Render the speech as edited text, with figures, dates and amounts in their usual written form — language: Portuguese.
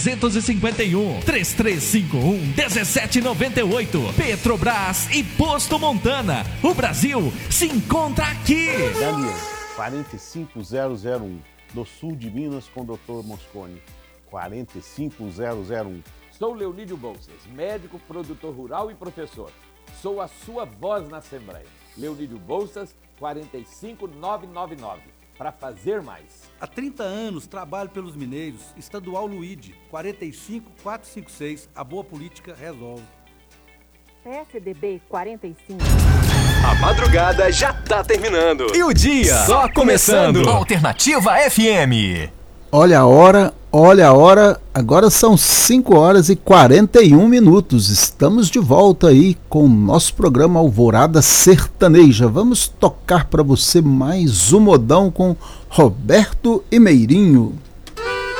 351 3351 1798. Petrobras e Posto Montana. O Brasil se encontra aqui. Dalian, 45001, no sul de Minas, com o Dr. Mosconi. 45001. Sou Leonídio Bolsas, médico, produtor rural e professor. Sou a sua voz na Assembleia. Leonídio Bolsas, 45999. Para fazer mais. Há 30 anos trabalho pelos mineiros. Estadual Luíde, 45456. A boa política resolve. PSDB 45. A madrugada já tá terminando. E o dia só começando. Alternativa FM. Olha a hora, agora são 5 horas e 41 minutos. Estamos de volta aí com o nosso programa Alvorada Sertaneja. Vamos tocar para você mais um modão com Roberto e Meirinho.